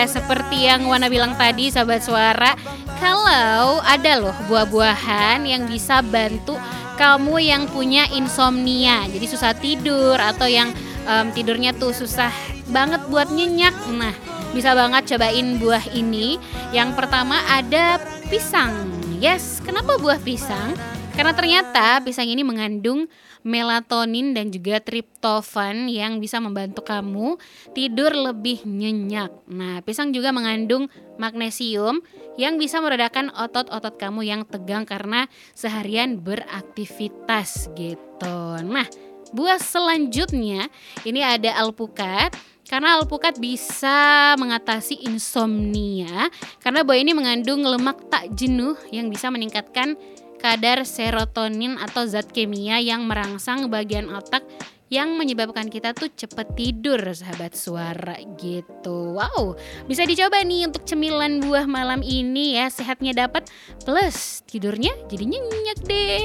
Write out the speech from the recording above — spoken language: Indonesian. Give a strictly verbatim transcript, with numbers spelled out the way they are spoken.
Seperti yang Wana bilang tadi Sahabat Suara, kalau ada loh buah-buahan yang bisa bantu kamu yang punya insomnia, jadi susah tidur atau yang em, tidurnya tuh susah banget buat nyenyak. Nah, bisa banget cobain buah ini. Yang pertama ada pisang. Yes, kenapa buah pisang? Karena ternyata pisang ini mengandung melatonin dan juga triptofan yang bisa membantu kamu tidur lebih nyenyak. Nah, pisang juga mengandung magnesium yang bisa meredakan otot-otot kamu yang tegang karena seharian beraktivitas gitu. Nah, buah selanjutnya ini ada alpukat. Karena alpukat bisa mengatasi insomnia karena buah ini mengandung lemak tak jenuh yang bisa meningkatkan kadar serotonin atau zat kimia yang merangsang bagian otak yang menyebabkan kita tuh cepet tidur Sahabat Suara gitu. Wow, bisa dicoba nih untuk cemilan buah malam ini ya, sehatnya dapat plus tidurnya jadi nyenyak deh.